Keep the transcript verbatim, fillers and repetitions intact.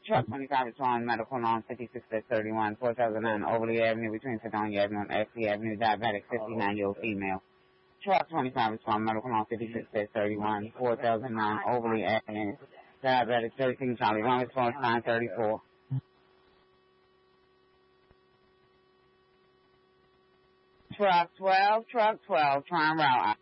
Truck twenty-five is on medical lawn fifty-six thirty-one, four thousand nine Overly Avenue between Sedonia Avenue and F C Avenue, diabetic, fifty-nine-year-old female. Truck twenty-five is on medical lawn fifty-six thirty-one, four thousand nine Overly Avenue, diabetic, thirteen Charlie, one response nine thirty-four. Truck twelve, truck twelve, trying route.